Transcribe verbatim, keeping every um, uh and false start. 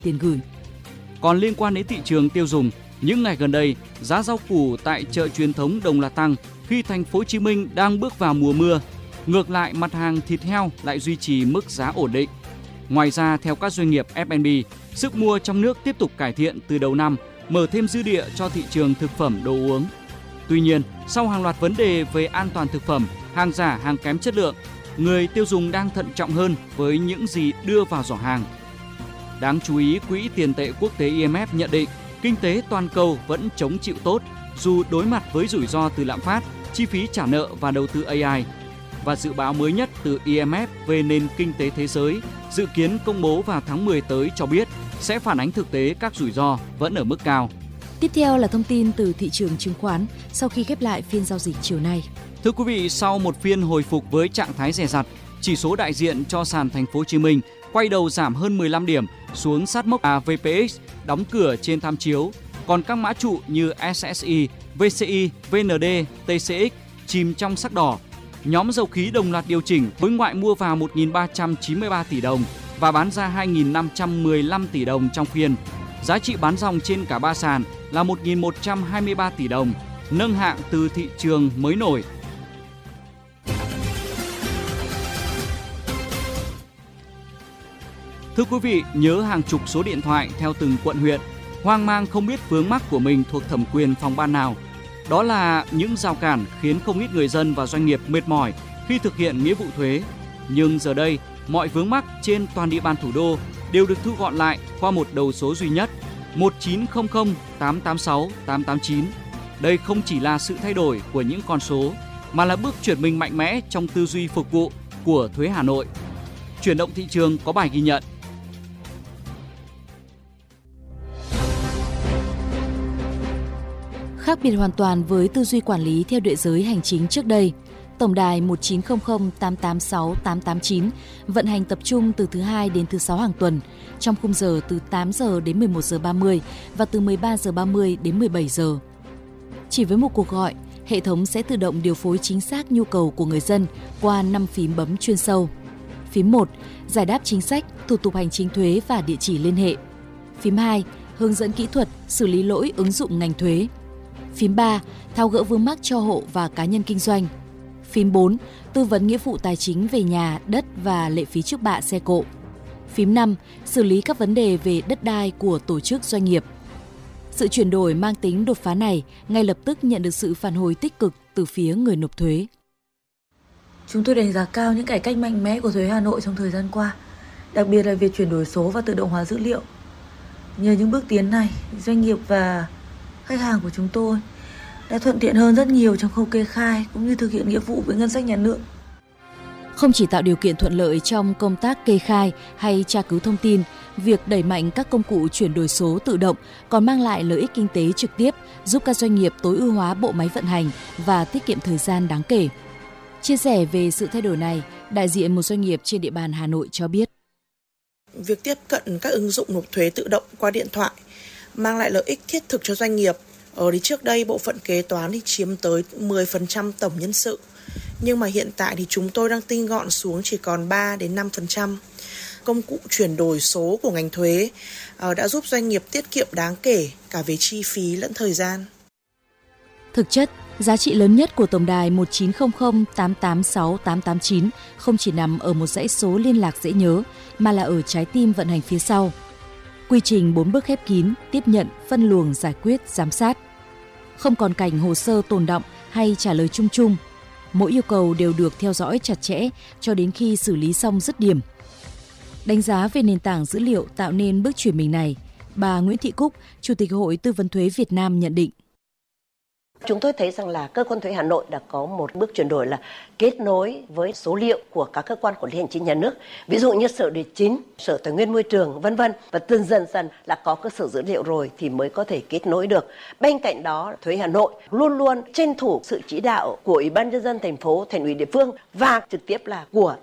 tiền gửi. Còn liên quan đến thị trường tiêu dùng, những ngày gần đây, giá rau củ tại chợ truyền thống đồng loạt tăng khi thành phố Hồ Chí Minh đang bước vào mùa mưa. Ngược lại, mặt hàng thịt heo lại duy trì mức giá ổn định. Ngoài ra, theo các doanh nghiệp ép and bê, sức mua trong nước tiếp tục cải thiện từ đầu năm, mở thêm dư địa cho thị trường thực phẩm đồ uống. Tuy nhiên, sau hàng loạt vấn đề về an toàn thực phẩm, hàng giả, hàng kém chất lượng, người tiêu dùng đang thận trọng hơn với những gì đưa vào giỏ hàng. Đáng chú ý, Quỹ tiền tệ quốc tế i em ép nhận định kinh tế toàn cầu vẫn chống chịu tốt dù đối mặt với rủi ro từ lạm phát, chi phí trả nợ và đầu tư a i. Và dự báo mới nhất từ i em ép về nền kinh tế thế giới dự kiến công bố vào tháng mười tới cho biết sẽ phản ánh thực tế các rủi ro vẫn ở mức cao. Tiếp theo là thông tin từ thị trường chứng khoán sau khi khép lại phiên giao dịch chiều nay. Thưa quý vị, sau một phiên hồi phục với trạng thái dè dặt, chỉ số đại diện cho sàn Thành phố Hồ Chí Minh quay đầu giảm hơn mười lăm điểm xuống sát mốc vê pê ích đóng cửa trên tham chiếu. Còn các mã trụ như ét ét i, vê xê i, vê en đê, tê xê ích chìm trong sắc đỏ. Nhóm dầu khí đồng loạt điều chỉnh, khối ngoại mua vào một nghìn ba trăm chín mươi ba tỷ đồng và bán ra hai nghìn năm trăm mười lăm tỷ đồng trong phiên. Giá trị bán dòng trên cả ba sàn là một nghìn một trăm hai mươi ba tỷ đồng, nâng hạng từ thị trường mới nổi. Thưa quý vị, nhớ hàng chục số điện thoại theo từng quận huyện, hoang mang không biết vướng mắc của mình thuộc thẩm quyền phòng ban nào. Đó là những rào cản khiến không ít người dân và doanh nghiệp mệt mỏi khi thực hiện nghĩa vụ thuế. Nhưng giờ đây, mọi vướng mắc trên toàn địa bàn thủ đô đều được thu gọn lại qua một đầu số duy nhất một chín không không tám tám sáu tám tám chín. Đây không chỉ là sự thay đổi của những con số, mà là bước chuyển mình mạnh mẽ trong tư duy phục vụ của thuế Hà Nội. Chuyển động thị trường có bài ghi nhận. Khác biệt hoàn toàn với tư duy quản lý theo địa giới hành chính trước đây, tổng đài một chín không không tám tám sáu tám tám chín vận hành tập trung từ thứ hai đến thứ sáu hàng tuần, trong khung giờ từ tám giờ đến mười một giờ ba mươi và từ mười ba giờ ba mươi đến mười bảy giờ. Chỉ với một cuộc gọi, hệ thống sẽ tự động điều phối chính xác nhu cầu của người dân qua năm phím bấm chuyên sâu. Phím một, giải đáp chính sách, thủ tục hành chính thuế và địa chỉ liên hệ. Phím hai, hướng dẫn kỹ thuật, xử lý lỗi ứng dụng ngành thuế. Phím ba, tháo gỡ vướng mắc cho hộ và cá nhân kinh doanh. Phím bốn, tư vấn nghĩa vụ tài chính về nhà, đất và lệ phí trước bạ xe cộ. Phím năm, xử lý các vấn đề về đất đai của tổ chức doanh nghiệp. Sự chuyển đổi mang tính đột phá này ngay lập tức nhận được sự phản hồi tích cực từ phía người nộp thuế. Chúng tôi đánh giá cao những cải cách mạnh mẽ của thuế Hà Nội trong thời gian qua, đặc biệt là việc chuyển đổi số và tự động hóa dữ liệu. Nhờ những bước tiến này, doanh nghiệp và khách hàng của chúng tôi đã thuận tiện hơn rất nhiều trong khâu kê khai cũng như thực hiện nghĩa vụ với ngân sách nhà nước. Không chỉ tạo điều kiện thuận lợi trong công tác kê khai hay tra cứu thông tin, việc đẩy mạnh các công cụ chuyển đổi số tự động còn mang lại lợi ích kinh tế trực tiếp, giúp các doanh nghiệp tối ưu hóa bộ máy vận hành và tiết kiệm thời gian đáng kể. Chia sẻ về sự thay đổi này, đại diện một doanh nghiệp trên địa bàn Hà Nội cho biết. Việc tiếp cận các ứng dụng nộp thuế tự động qua điện thoại mang lại lợi ích thiết thực cho doanh nghiệp. Ở đi trước đây, bộ phận kế toán thì chiếm tới mười phần trăm tổng nhân sự. Nhưng mà hiện tại thì chúng tôi đang tinh gọn xuống chỉ còn ba đến năm phần trăm. Công cụ chuyển đổi số của ngành thuế đã giúp doanh nghiệp tiết kiệm đáng kể cả về chi phí lẫn thời gian. Thực chất, giá trị lớn nhất của tổng đài một chín không không tám tám sáu tám tám chín không chỉ nằm ở một dãy số liên lạc dễ nhớ, mà là ở trái tim vận hành phía sau. Quy trình bốn bước khép kín, tiếp nhận, phân luồng, giải quyết, giám sát. Không còn cảnh hồ sơ tồn đọng hay trả lời chung chung. Mỗi yêu cầu đều được theo dõi chặt chẽ cho đến khi xử lý xong dứt điểm. Đánh giá về nền tảng dữ liệu tạo nên bước chuyển mình này, bà Nguyễn Thị Cúc, Chủ tịch Hội Tư vấn Thuế Việt Nam nhận định. Chúng tôi thấy rằng là cơ quan thuế Hà Nội đã có một bước chuyển đổi là kết nối với số liệu của các cơ quan quản lý hành chính nhà nước, ví dụ như Sở Địa chính, Sở Tài nguyên Môi trường, vân vân, và dần dần dần là có cơ sở dữ liệu rồi thì mới có thể kết nối được. Bên cạnh đó, thuế Hà Nội luôn luôn tranh thủ sự chỉ đạo của Ủy ban nhân dân thành phố, thành ủy địa phương và trực tiếp là của